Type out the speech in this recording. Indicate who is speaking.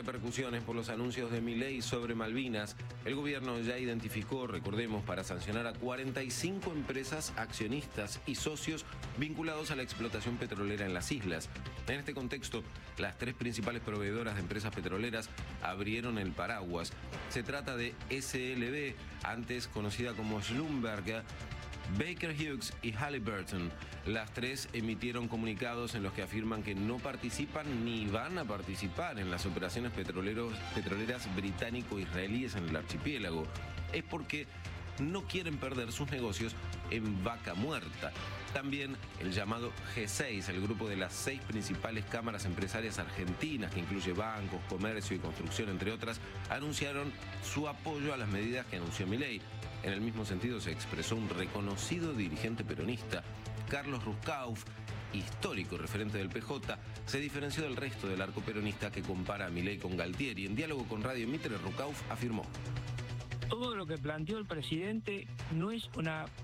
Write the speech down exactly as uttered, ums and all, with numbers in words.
Speaker 1: repercusiones por los anuncios de Milei sobre Malvinas. El gobierno ya identificó, recordemos, para sancionar a cuarenta y cinco empresas, accionistas y socios vinculados a la explotación petrolera en las islas. En este contexto, las tres principales proveedoras de empresas petroleras abrieron el paraguas. Se trata de S L B, antes conocida como Schlumberger, Baker Hughes y Halliburton. Las tres emitieron comunicados en los que afirman que no participan ni van a participar en las operaciones petroleros, petroleras británico-israelíes en el archipiélago. Es porque no quieren perder sus negocios en vaca muerta. También el llamado G seis, el grupo de las seis principales cámaras empresarias argentinas, que incluye bancos, comercio y construcción, entre otras, anunciaron su apoyo a las medidas que anunció Milei. En el mismo sentido se expresó un reconocido dirigente peronista, Carlos Ruskauf, histórico referente del P J, se diferenció del resto del arco peronista que compara a Milei con Galtieri. En diálogo con Radio Mitre, Ruskauf afirmó:
Speaker 2: todo lo que planteó el presidente no es una